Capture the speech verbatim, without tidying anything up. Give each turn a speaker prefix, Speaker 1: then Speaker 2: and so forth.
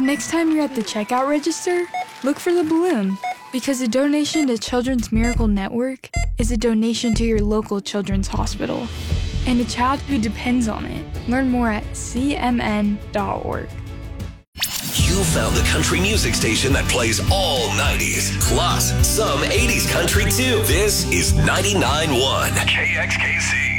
Speaker 1: The next time you're at the checkout register, look for the balloon, because a donation to Children's Miracle Network is a donation to your local children's hospital and a child who depends on it. Learn more at c m n dot org.
Speaker 2: You found the country music station that plays all nineties, plus some eighties country too. This is ninety-nine point one K X K C.